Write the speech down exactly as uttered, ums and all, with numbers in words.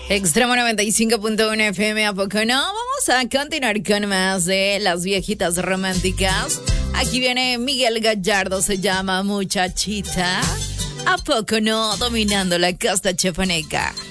Extremo noventa y cinco punto uno F M, ¿a poco no? Vamos a continuar con más de las viejitas románticas. Aquí viene Miguel Gallardo, se llama Muchachita. ¿A poco no? Dominando la costa chiapaneca.